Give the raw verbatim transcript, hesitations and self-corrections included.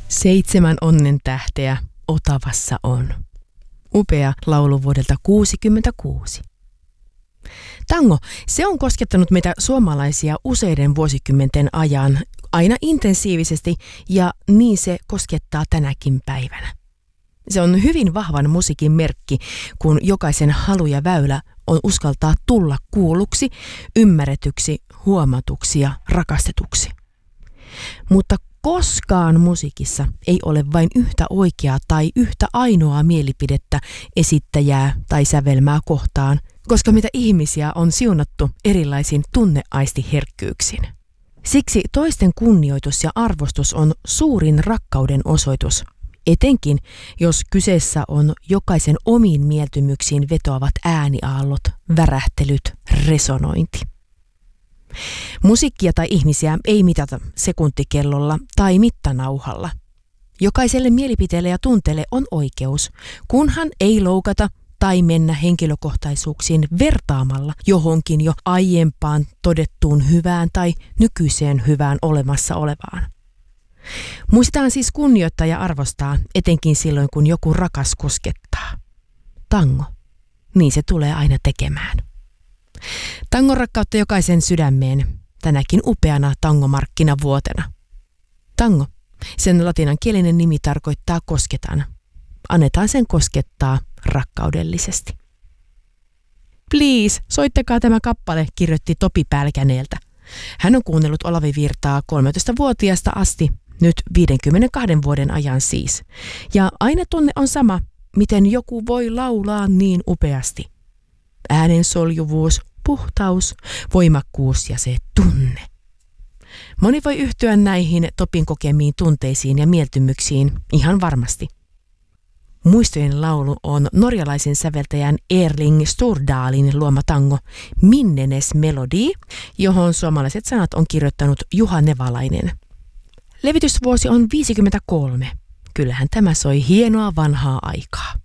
Seitsemän onnen tähteä Otavassa on. Upea laulu vuodelta kuusikymmentäkuusi. Tango, se on koskettanut meitä suomalaisia useiden vuosikymmenten ajan aina intensiivisesti ja niin se koskettaa tänäkin päivänä. Se on hyvin vahvan musiikin merkki, kun jokaisen halu ja väylä on uskaltaa tulla kuulluksi, ymmärretyksi, huomatuksi ja rakastetuksi. Mutta koskaan musiikissa ei ole vain yhtä oikeaa tai yhtä ainoaa mielipidettä esittäjää tai sävelmää kohtaan, koska mitä ihmisiä on siunattu erilaisin tunneaistiherkkyyksiin. Siksi toisten kunnioitus ja arvostus on suurin rakkauden osoitus, etenkin jos kyseessä on jokaisen omiin mieltymyksiin vetoavat ääniaallot, värähtelyt, resonointi. Musiikkia tai ihmisiä ei mitata sekuntikellolla tai mittanauhalla. Jokaiselle mielipiteelle ja tunteelle on oikeus, kunhan ei loukata tai mennä henkilökohtaisuuksiin vertaamalla johonkin jo aiempaan todettuun hyvään tai nykyiseen hyvään olemassa olevaan. Muistetaan siis kunnioittaa ja arvostaa, etenkin silloin kun joku rakas koskettaa. Tango, niin se tulee aina tekemään. Tangon rakkautta jokaisen sydämeen tänäkin upeana tangomarkkinavuotena. Tango, sen latinankielinen nimi tarkoittaa kosketan. Annetaan sen koskettaa rakkaudellisesti. Please, soittakaa tämä kappale, kirjoitti Topi Pälkäneeltä. Hän on kuunnellut Olavi Virtaa kolmetoistavuotiaasta asti, nyt viidenkymmenenkahden vuoden ajan siis. Ja aina tunne on sama, miten joku voi laulaa niin upeasti. Äänen soljuvuus, puhtaus, voimakkuus ja se tunne. Moni voi yhtyä näihin Topin kokemiin tunteisiin ja mieltymyksiin ihan varmasti. Muistojen laulu on norjalaisen säveltäjän Erling Stordalin luoma tango Minnenes Melodi, johon suomalaiset sanat on kirjoittanut Juha Nevalainen. Levitysvuosi on viisikymmentäkolme. Kyllähän tämä soi hienoa vanhaa aikaa.